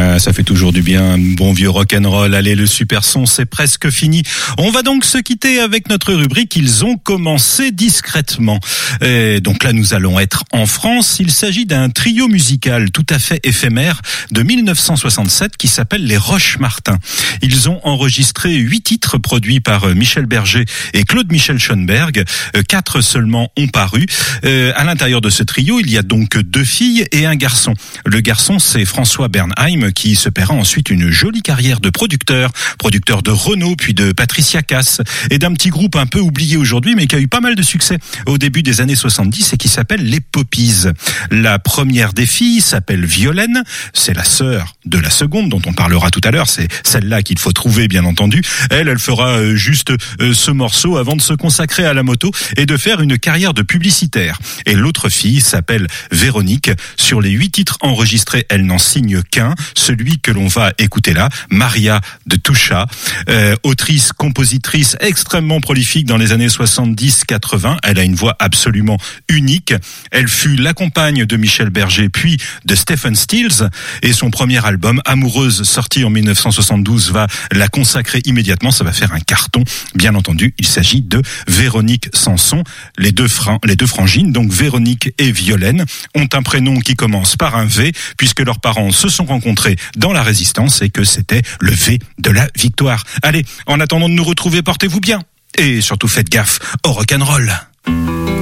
Ça fait toujours du bien, bon vieux rock'n'roll. Allez, le super son, c'est presque fini. On va donc se quitter avec notre rubrique. Ils ont commencé discrètement. Et donc là, nous allons être en France. Il s'agit d'un trio musical tout à fait éphémère de 1967 qui s'appelle les Roche-Martin. Ils ont enregistré 8 titres produits par Michel Berger et Claude Michel Schoenberg. 4 seulement ont paru. À l'intérieur de ce trio, il y a donc 2 filles et un garçon. Le garçon, c'est François Bernheim, qui se paiera ensuite une jolie carrière de producteur de Renaud, puis de Patricia Cass, et d'un petit groupe un peu oublié aujourd'hui, mais qui a eu pas mal de succès au début des années 70 et qui s'appelle les Poppies. La première des filles s'appelle Violaine, c'est la sœur de la seconde, dont on parlera tout à l'heure, c'est celle-là qu'il faut trouver, bien entendu. Elle fera juste ce morceau avant de se consacrer à la moto et de faire une carrière de publicitaire. Et l'autre fille s'appelle Véronique. Sur les 8 titres enregistrés, elle n'en signe qu'un, celui que l'on va écouter là, Maria de Toucha, autrice, compositrice extrêmement prolifique dans les années 70-80. Elle a une voix absolument unique. Elle fut la compagne de Michel Berger, puis de Stephen Stills, et son premier album, Amoureuse, sorti en 1972, va la consacrer immédiatement. Ça va faire un carton. Bien entendu, il s'agit de Véronique Sanson. Les deux frangines, donc Véronique et Violaine, ont un prénom qui commence par un V, puisque leurs parents se sont rencontrés dans la Résistance et que c'était le V de la victoire. Allez, en attendant de nous retrouver, portez-vous bien. Et surtout faites gaffe au rock'n'roll.